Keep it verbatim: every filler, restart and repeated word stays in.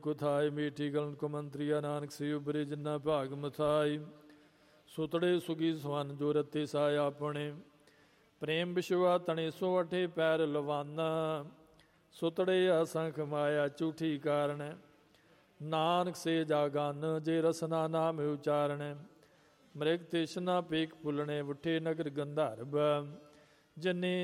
ਕੁਥਾਇ ਮੀਠੀ Glen ਕੋ ਮੰਤਰੀਆ ਨਾਨਕ ਸੇ ਉਬਰੇ ਜਿੰਨਾ ਭਾਗ ਮਥਾਈ। ਸੁਤੜੇ ਸੁਗੀ ਸਵਨ ਜੋ ਰਤੇ ਸਾਇ ਆਪਣੇ ਪ੍ਰੇਮ ਵਿਸ਼ਵਾ ਤਣੇ ਸੋ ਅਠੇ ਪੈਰ ਲਵਾਨਾ। ਸੁਤੜੇ ਅਸੰਖ ਮਾਇਆ ਝੂਠੀ ਕਾਰਨ ਨਾਨਕ ਸੇ ਜਾਗਨ ਜੇ ਰਸਨਾ ਨਾਮ ਉਚਾਰਣ। ਮ੍ਰਿਗ ਤ੍ਰਿਸ਼ਨਾ ਪੇਕ ਭੁਲਣੇ ਉਠੇ ਨਗਰ ਗੰਧਾਰਬ ਜਿਨੇ